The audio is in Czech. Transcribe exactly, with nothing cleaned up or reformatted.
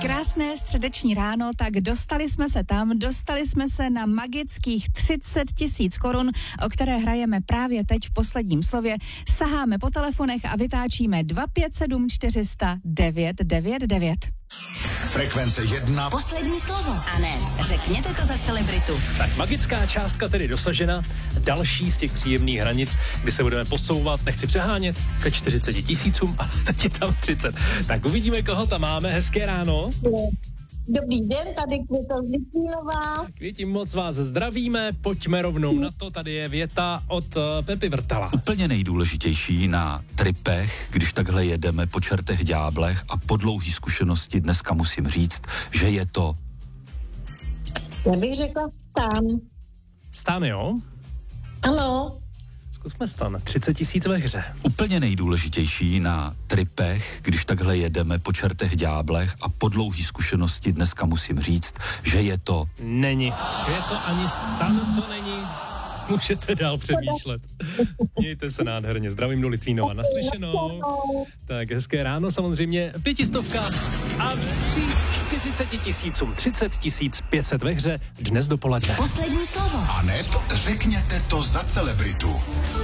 Krásné středeční ráno, tak dostali jsme se tam, dostali jsme se na magických třicet tisíc korun, o které hrajeme právě teď v posledním slově. Saháme po telefonech a vytáčíme dva pět sedm čtyři nula nula devět devět devět. Frekvence jedna. Poslední slovo. A ne, řekněte to za celebritu. Tak magická částka tedy dosažena. Další z těch příjemných hranic, kdy se budeme posouvat, nechci přehánět, ke čtyřiceti tisícům a teď je tam třicet. Tak uvidíme, koho tam máme. Hezké ráno. Dobrý den, tady Květa z Litvínova. Květi, moc vás zdravíme, pojďme rovnou na to. Tady je věta od uh, Pepy Vrtala. Úplně nejdůležitější na tripech, když takhle jedeme po čertech ďáblech a po dlouhý zkušenosti dneska musím říct, že je to... Já bych řekla stan. Stan, jo? Ano. Zkusme stan. třicet tisíc ve hře. Úplně nejdůležitější na tripech, když takhle jedeme po čertech ďáblech a po dlouhý zkušenosti dneska musím říct, že je to... Není. Je to ani stan, to není. Můžete dál přemýšlet. Mějte se nádherně. Zdravím do Litvínova. Naslyšenou. Tak hezké ráno samozřejmě. Pětistovka a vstříc čtyřiceti tisícům. třicet tisíc pět set ve hře dnes dopoledne. Poslední slovo. A neb řekněte to za celebritu.